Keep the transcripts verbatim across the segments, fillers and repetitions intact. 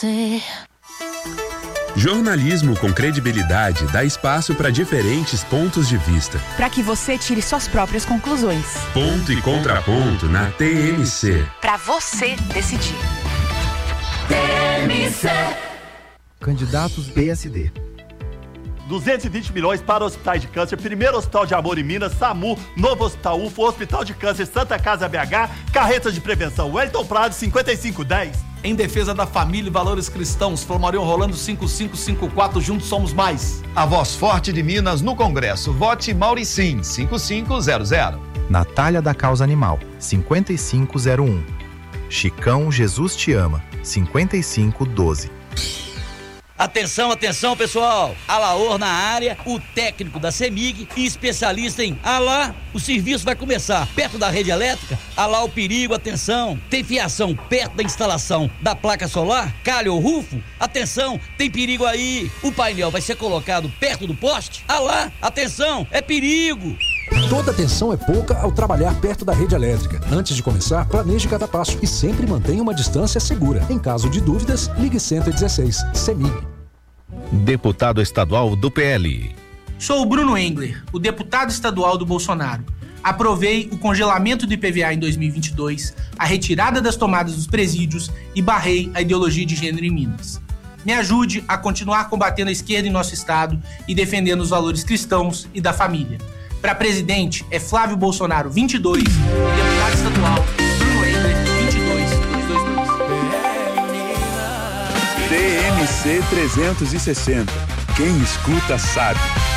você. Jornalismo com credibilidade dá espaço para diferentes pontos de vista. Para que você tire suas próprias conclusões. Ponto e contraponto na T M C. Para você decidir. T M C. Candidatos B S D. duzentos e vinte milhões para hospitais de câncer, primeiro hospital de amor em Minas, SAMU, novo hospital U F O, hospital de câncer, Santa Casa B H, carretas de prevenção, Wellington Prado, cinquenta e cinco dez. Em defesa da família e valores cristãos, Flormarion Rolando cinco cinco cinco quatro, juntos somos mais. A voz forte de Minas no Congresso, vote Mauricim, cinco cinco zero zero. Natália da Causa Animal, cinquenta e cinco zero um. Chicão Jesus Te Ama, cinquenta e cinco doze. Atenção, atenção, pessoal. Alaor na área, o técnico da CEMIG e especialista em Alá. O serviço vai começar perto da rede elétrica. Alá o perigo, atenção. Tem fiação perto da instalação da placa solar? Calha ou rufo? Atenção, tem perigo aí. O painel vai ser colocado perto do poste? Alá, atenção, é perigo. Toda atenção é pouca ao trabalhar perto da rede elétrica. Antes de começar, planeje cada passo e sempre mantenha uma distância segura. Em caso de dúvidas, ligue cento e dezesseis. CEMIG. Deputado estadual do P L. Sou o Bruno Engler, o deputado estadual do Bolsonaro. Aprovei o congelamento do I P V A em dois mil e vinte e dois, a retirada das tomadas dos presídios e barrei a ideologia de gênero em Minas. Me ajude a continuar combatendo a esquerda em nosso estado e defendendo os valores cristãos e da família. Para presidente é Flávio Bolsonaro vinte e dois, deputado estadual Bruno Engler vinte e dois, dois dois dois. T M C trezentos e sessenta. Quem escuta sabe.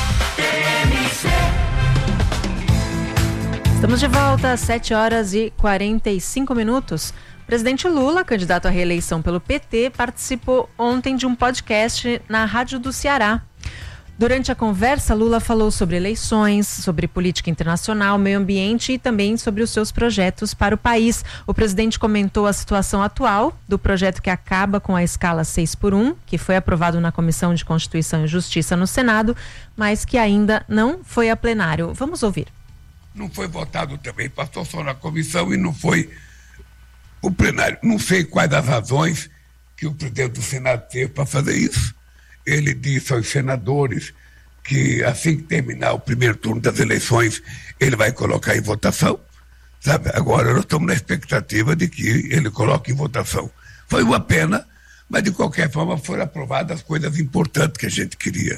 Estamos de volta às sete horas e quarenta e cinco minutos. O presidente Lula, candidato à reeleição pelo P T, participou ontem de um podcast na Rádio do Ceará. Durante a conversa, Lula falou sobre eleições, sobre política internacional, meio ambiente e também sobre os seus projetos para o país. O presidente comentou a situação atual do projeto que acaba com a escala seis por um, que foi aprovado na Comissão de Constituição e Justiça no Senado, mas que ainda não foi a plenário. Vamos ouvir. Não foi votado também, passou só na comissão e não foi o plenário. Não sei quais as razões que o presidente do Senado teve para fazer isso. Ele disse aos senadores que assim que terminar o primeiro turno das eleições, ele vai colocar em votação, sabe? Agora nós estamos na expectativa de que ele coloque em votação. Foi uma pena, mas de qualquer forma foram aprovadas as coisas importantes que a gente queria.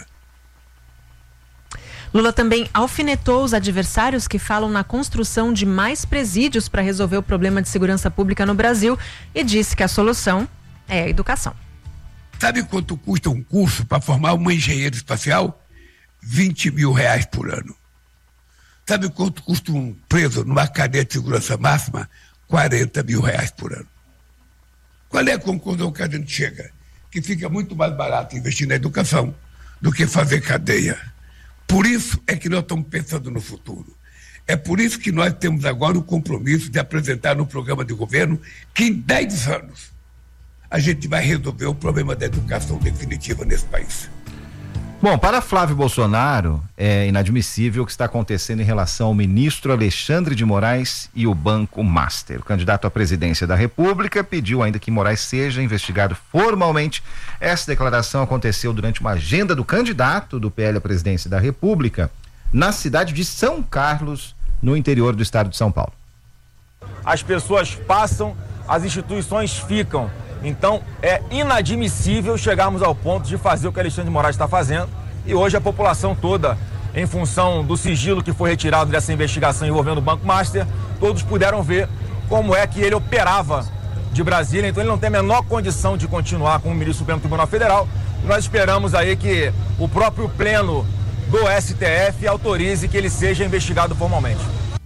Lula também alfinetou os adversários que falam na construção de mais presídios para resolver o problema de segurança pública no Brasil e disse que a solução é a educação. Sabe quanto custa um curso para formar uma engenheira espacial? vinte mil reais por ano. Sabe quanto custa um preso numa cadeia de segurança máxima? quarenta mil reais por ano. Qual é a conclusão que a gente chega? Que fica muito mais barato investir na educação do que fazer cadeia. Por isso é que nós estamos pensando no futuro. É por isso que nós temos agora o compromisso de apresentar no programa de governo que em dez anos a gente vai resolver o problema da educação definitiva nesse país. Bom, para Flávio Bolsonaro, é inadmissível o que está acontecendo em relação ao ministro Alexandre de Moraes e o Banco Master. O candidato à presidência da República pediu ainda que Moraes seja investigado formalmente. Essa declaração aconteceu durante uma agenda do candidato do P L à presidência da República na cidade de São Carlos, no interior do estado de São Paulo. As pessoas passam, as instituições ficam. Então é inadmissível chegarmos ao ponto de fazer o que Alexandre de Moraes está fazendo e hoje a população toda, em função do sigilo que foi retirado dessa investigação envolvendo o Banco Master, todos puderam ver como é que ele operava de Brasília, então ele não tem a menor condição de continuar como ministro do Supremo Tribunal Federal. Nós esperamos aí que o próprio pleno do S T F autorize que ele seja investigado formalmente.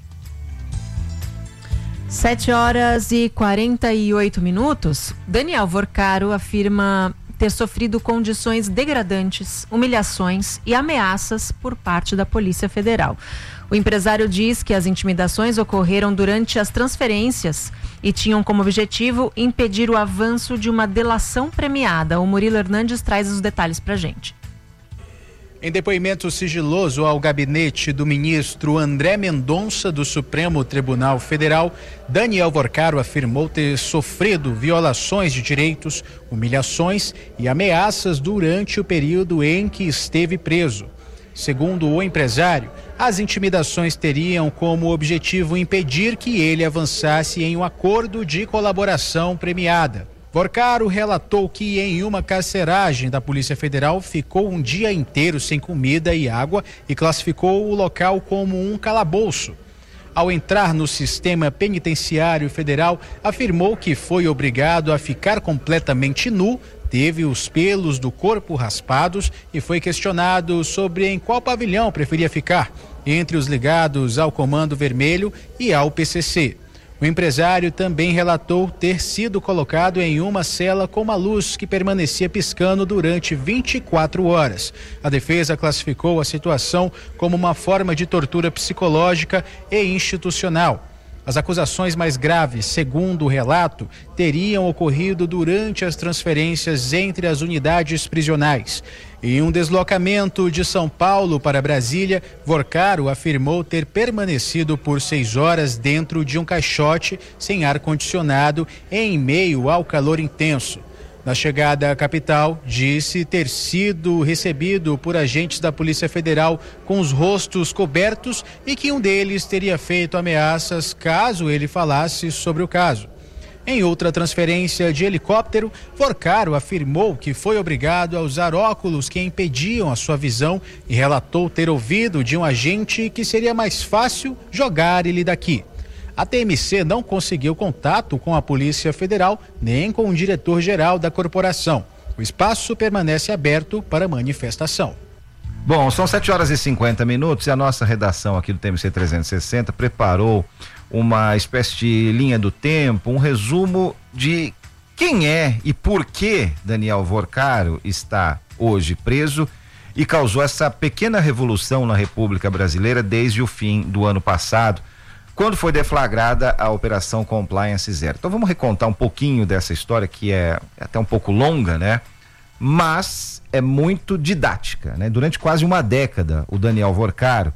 sete horas e quarenta e oito minutos. Daniel Vorcaro afirma ter sofrido condições degradantes, humilhações e ameaças por parte da Polícia Federal. O empresário diz que as intimidações ocorreram durante as transferências e tinham como objetivo impedir o avanço de uma delação premiada. O Murilo Hernandes traz os detalhes pra gente. Em depoimento sigiloso ao gabinete do ministro André Mendonça do Supremo Tribunal Federal, Daniel Vorcaro afirmou ter sofrido violações de direitos, humilhações e ameaças durante o período em que esteve preso. Segundo o empresário, as intimidações teriam como objetivo impedir que ele avançasse em um acordo de colaboração premiada. Vorcaro relatou que em uma carceragem da Polícia Federal ficou um dia inteiro sem comida e água e classificou o local como um calabouço. Ao entrar no sistema penitenciário federal, afirmou que foi obrigado a ficar completamente nu, teve os pelos do corpo raspados e foi questionado sobre em qual pavilhão preferia ficar, entre os ligados ao Comando Vermelho e ao P C C. O empresário também relatou ter sido colocado em uma cela com uma luz que permanecia piscando durante vinte e quatro horas. A defesa classificou a situação como uma forma de tortura psicológica e institucional. As acusações mais graves, segundo o relato, teriam ocorrido durante as transferências entre as unidades prisionais. Em um deslocamento de São Paulo para Brasília, Vorcaro afirmou ter permanecido por seis horas dentro de um caixote sem ar-condicionado em meio ao calor intenso. Na chegada à capital, disse ter sido recebido por agentes da Polícia Federal com os rostos cobertos e que um deles teria feito ameaças caso ele falasse sobre o caso. Em outra transferência de helicóptero, Vorcaro afirmou que foi obrigado a usar óculos que impediam a sua visão e relatou ter ouvido de um agente que seria mais fácil jogar ele daqui. A T M C não conseguiu contato com a Polícia Federal nem com o diretor-geral da corporação. O espaço permanece aberto para manifestação. Bom, são sete horas e cinquenta minutos e a nossa redação aqui do T M C trezentos e sessenta preparou uma espécie de linha do tempo, um resumo de quem é e por que Daniel Vorcaro está hoje preso e causou essa pequena revolução na República Brasileira desde o fim do ano passado, quando foi deflagrada a Operação Compliance Zero. Então vamos recontar um pouquinho dessa história que é até um pouco longa, né? Mas é muito didática, né? Durante quase uma década, o Daniel Vorcaro,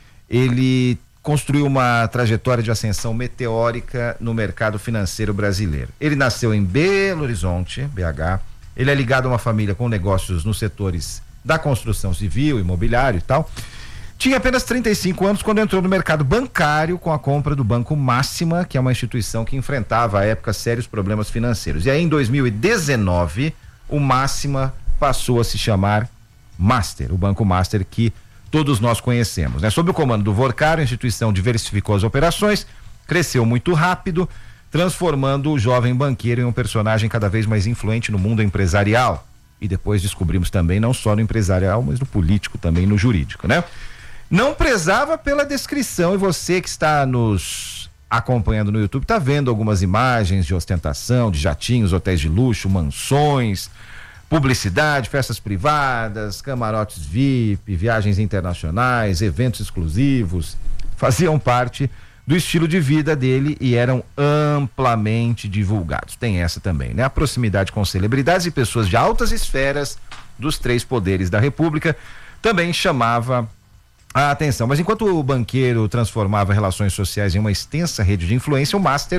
ele construiu uma trajetória de ascensão meteórica no mercado financeiro brasileiro. Ele nasceu em Belo Horizonte, B H, ele é ligado a uma família com negócios nos setores da construção civil, imobiliário e tal. Tinha apenas trinta e cinco anos quando entrou no mercado bancário com a compra do Banco Máxima, que é uma instituição que enfrentava à época sérios problemas financeiros. E aí em dois mil e dezenove, o Máxima passou a se chamar Master, o Banco Master que todos nós conhecemos, né? Sob o comando do Vorcaro, a instituição diversificou as operações, cresceu muito rápido, transformando o jovem banqueiro em um personagem cada vez mais influente no mundo empresarial. E depois descobrimos também, não só no empresarial, mas no político também, no jurídico, né? Não prezava pela descrição, e você que está nos acompanhando no YouTube está vendo algumas imagens de ostentação, de jatinhos, hotéis de luxo, mansões, publicidade, festas privadas, camarotes V I P, viagens internacionais, eventos exclusivos, faziam parte do estilo de vida dele e eram amplamente divulgados. Tem essa também, né? A proximidade com celebridades e pessoas de altas esferas dos três poderes da República também chamava a atenção. Mas enquanto o banqueiro transformava relações sociais em uma extensa rede de influência, o Master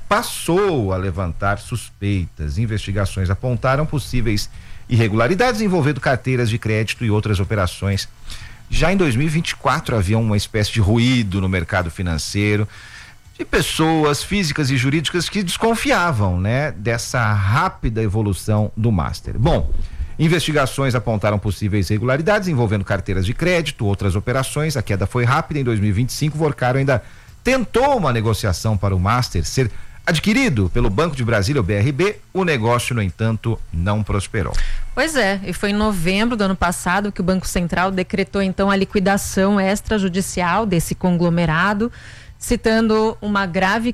passou a levantar suspeitas. Investigações apontaram possíveis irregularidades envolvendo carteiras de crédito e outras operações. Já em dois mil e vinte e quatro havia uma espécie de ruído no mercado financeiro de pessoas físicas e jurídicas que desconfiavam, né, dessa rápida evolução do Master. Bom, investigações apontaram possíveis irregularidades envolvendo carteiras de crédito, outras operações. A queda foi rápida. Em dois mil e vinte e cinco, Vorcaro ainda tentou uma negociação para o Master ser adquirido pelo Banco de Brasília, o B R B. O negócio, no entanto, não prosperou. Pois é, e foi em novembro do ano passado que o Banco Central decretou então a liquidação extrajudicial desse conglomerado, citando uma grave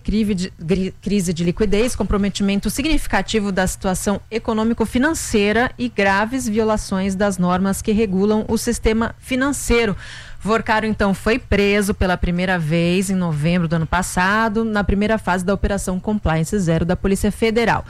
crise de liquidez, comprometimento significativo da situação econômico-financeira e graves violações das normas que regulam o sistema financeiro. Vorcaro, então, foi preso pela primeira vez em novembro do ano passado, na primeira fase da Operação Compliance Zero da Polícia Federal.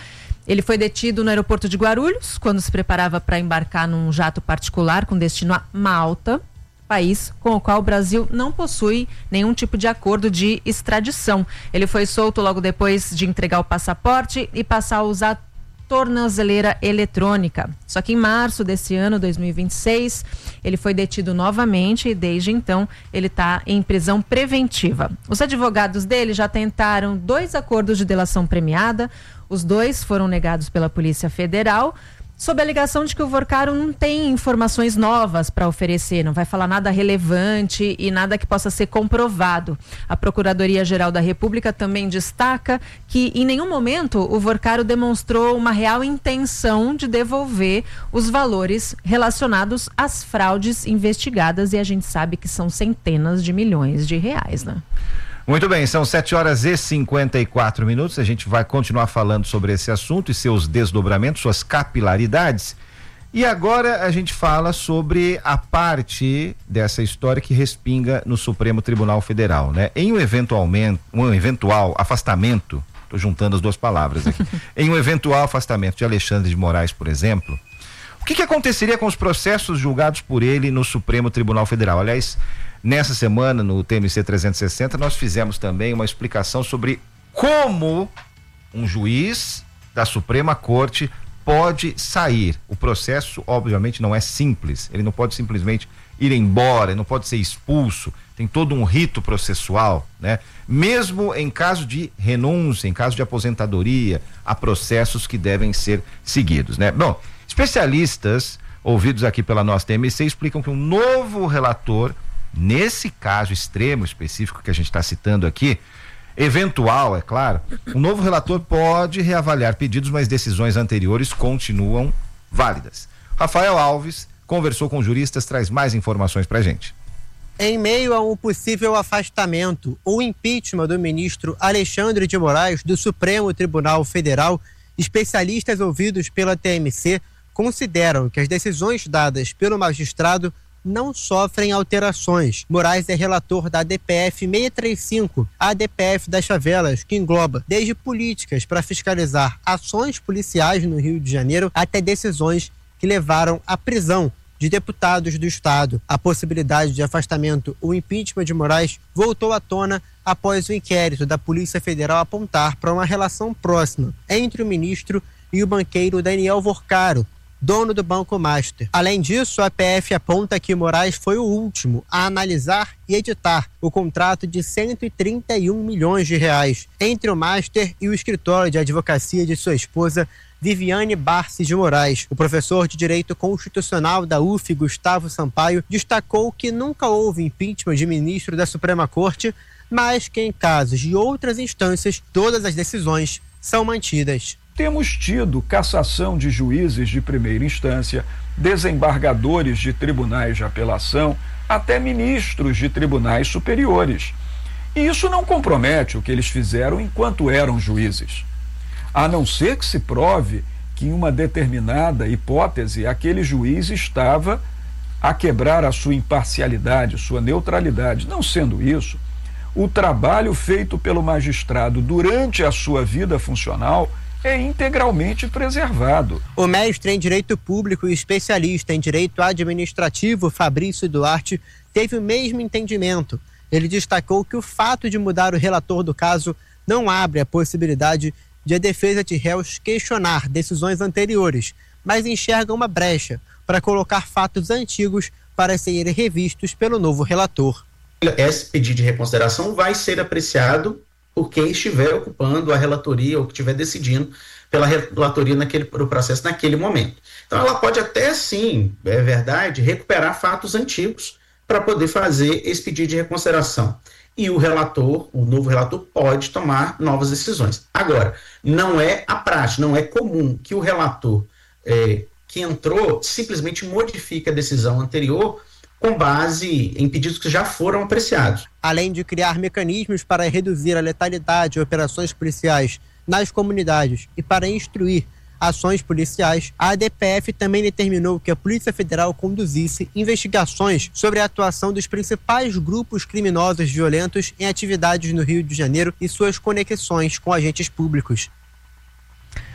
Ele foi detido no aeroporto de Guarulhos, quando se preparava para embarcar num jato particular com destino a Malta, país com o qual o Brasil não possui nenhum tipo de acordo de extradição. Ele foi solto logo depois de entregar o passaporte e passar a usar tornozeleira eletrônica. Só que em março desse ano, dois mil e vinte e seis, ele foi detido novamente e desde então ele está em prisão preventiva. Os advogados dele já tentaram dois acordos de delação premiada. Os dois foram negados pela Polícia Federal, sob a alegação de que o Vorcaro não tem informações novas para oferecer, não vai falar nada relevante e nada que possa ser comprovado. A Procuradoria-Geral da República também destaca que em nenhum momento o Vorcaro demonstrou uma real intenção de devolver os valores relacionados às fraudes investigadas, e a gente sabe que são centenas de milhões de reais, né? Muito bem, são sete horas e cinquenta e quatro minutos. A gente vai continuar falando sobre esse assunto e seus desdobramentos, suas capilaridades. E agora a gente fala sobre a parte dessa história que respinga no Supremo Tribunal Federal, né? Em um eventualmente, um eventual afastamento, estou juntando as duas palavras aqui, em um eventual afastamento de Alexandre de Moraes, por exemplo, o que que aconteceria com os processos julgados por ele no Supremo Tribunal Federal? Aliás, nessa semana, no T M C trezentos e sessenta, nós fizemos também uma explicação sobre como um juiz da Suprema Corte pode sair. O processo, obviamente, não é simples. Ele não pode simplesmente ir embora, ele não pode ser expulso. Tem todo um rito processual, né? Mesmo em caso de renúncia, em caso de aposentadoria, há processos que devem ser seguidos, né? Bom, especialistas ouvidos aqui pela nossa T M C explicam que um novo relator, nesse caso extremo específico que a gente está citando aqui, eventual, é claro, o novo relator pode reavaliar pedidos, mas decisões anteriores continuam válidas. Rafael Alves conversou com juristas, traz mais informações pra gente. Em meio a um possível afastamento ou impeachment do ministro Alexandre de Moraes do Supremo Tribunal Federal, especialistas ouvidos pela T M C consideram que as decisões dadas pelo magistrado não sofrem alterações. Moraes é relator da A D P F seiscentos e trinta e cinco, a ADPF das favelas, que engloba desde políticas para fiscalizar ações policiais no Rio de Janeiro até decisões que levaram à prisão de deputados do Estado. A possibilidade de afastamento ou impeachment de Moraes voltou à tona após o inquérito da Polícia Federal apontar para uma relação próxima entre o ministro e o banqueiro Daniel Vorcaro, dono do Banco Master. Além disso, a P F aponta que Moraes foi o último a analisar e editar o contrato de cento e trinta e um milhões de reais entre o Master e o escritório de advocacia de sua esposa, Viviane Barsi de Moraes. O professor de Direito Constitucional da U F, Gustavo Sampaio, destacou que nunca houve impeachment de ministro da Suprema Corte, mas que em casos de outras instâncias, todas as decisões são mantidas. Temos tido cassação de juízes de primeira instância, desembargadores de tribunais de apelação, até ministros de tribunais superiores. E isso não compromete o que eles fizeram enquanto eram juízes. A não ser que se prove que em uma determinada hipótese aquele juiz estava a quebrar a sua imparcialidade, sua neutralidade. Não sendo isso, o trabalho feito pelo magistrado durante a sua vida funcional é integralmente preservado. O mestre em Direito Público e especialista em Direito Administrativo, Fabrício Duarte, teve o mesmo entendimento. Ele destacou que o fato de mudar o relator do caso não abre a possibilidade de a defesa de réus questionar decisões anteriores, mas enxerga uma brecha para colocar fatos antigos para serem revistos pelo novo relator. Esse pedido de reconsideração vai ser apreciado por quem estiver ocupando a relatoria ou que estiver decidindo pela relatoria naquele pro processo naquele momento. Então ela pode até sim, é verdade, recuperar fatos antigos para poder fazer esse pedido de reconsideração. E o relator, o novo relator, pode tomar novas decisões. Agora, não é a prática, não é comum que o relator é, que entrou simplesmente modifique a decisão anterior com base em pedidos que já foram apreciados. Além de criar mecanismos para reduzir a letalidade de operações policiais nas comunidades e para instruir ações policiais, a A D P F também determinou que a Polícia Federal conduzisse investigações sobre a atuação dos principais grupos criminosos violentos em atividades no Rio de Janeiro e suas conexões com agentes públicos.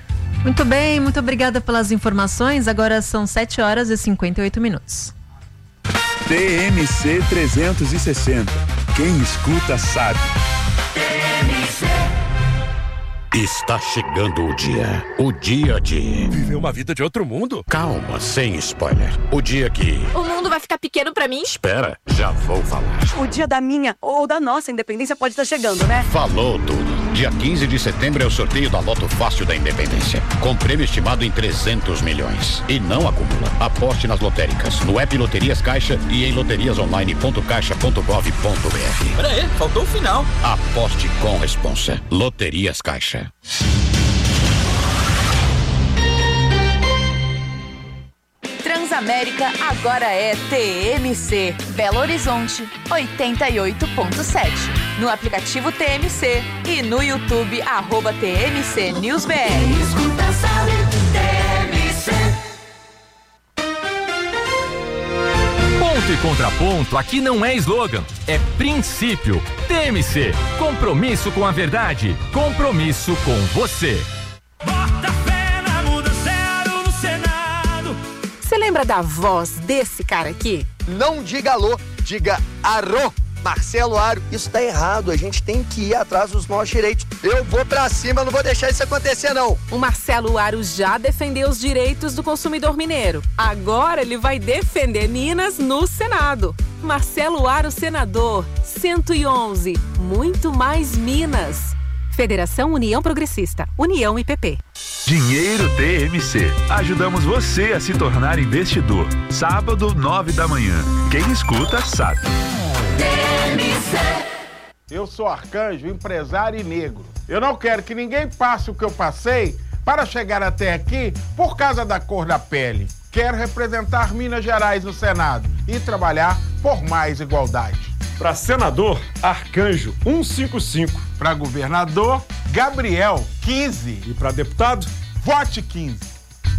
Muito bem, muito obrigada pelas informações. Agora são sete horas e cinquenta e oito minutos. T M C trezentos e sessenta. Quem escuta sabe. T M C. Está chegando o dia. O dia de... Viver uma vida de outro mundo? Calma, sem spoiler. O dia que... O mundo vai ficar pequeno pra mim? Espera, já vou falar. O dia da minha ou da nossa independência pode estar chegando, né? Falou tudo. Dia quinze de setembro é o sorteio da Loto Fácil da Independência. Com prêmio estimado em trezentos milhões. E não acumula. Aposte nas lotéricas, no app Loterias Caixa e em loterias online ponto caixa ponto gov ponto br. Pera aí, faltou o final. Aposte com responsa. Loterias Caixa. Transamérica agora é T M C. Belo Horizonte, oitenta e oito ponto sete. No aplicativo T M C e no YouTube, arroba T M C News B R. Quem escuta sabe, T M C. Ponto e contraponto aqui não é slogan, é princípio. T M C, compromisso com a verdade, compromisso com você. Bota fé na muda zero no Senado. Você lembra da voz desse cara aqui? Não diga alô, diga arô. Marcelo Aro, isso tá errado, a gente tem que ir atrás dos nossos direitos. Eu vou pra cima, eu não vou deixar isso acontecer não. O Marcelo Aro já defendeu os direitos do consumidor mineiro. Agora ele vai defender Minas no Senado. Marcelo Aro, senador, cento e onze, muito mais Minas. Federação União Progressista, União I P P. Dinheiro T M C. Ajudamos você a se tornar investidor. Sábado, nove da manhã. Quem escuta, sabe. T M C. Eu sou Arcanjo, empresário e negro. Eu não quero que ninguém passe o que eu passei para chegar até aqui por causa da cor da pele. Quero representar Minas Gerais no Senado e trabalhar por mais igualdade. Para senador, Arcanjo cento e cinquenta e cinco. Para governador, Gabriel quinze. E para deputado, vote quinze.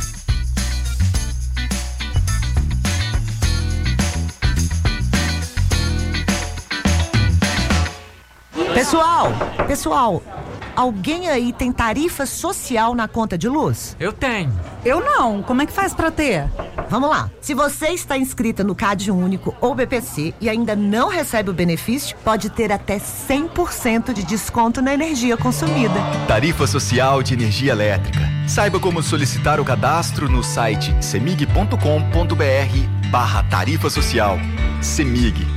Pessoal, pessoal, alguém aí tem tarifa social na conta de luz? Eu tenho. Eu não. Como é que faz pra ter? Vamos lá. Se você está inscrita no Cade Único ou B P C e ainda não recebe o benefício, pode ter até cem por cento de desconto na energia consumida. Tarifa Social de Energia Elétrica. Saiba como solicitar o cadastro no site semig ponto com ponto br barra tarifa social. Semig.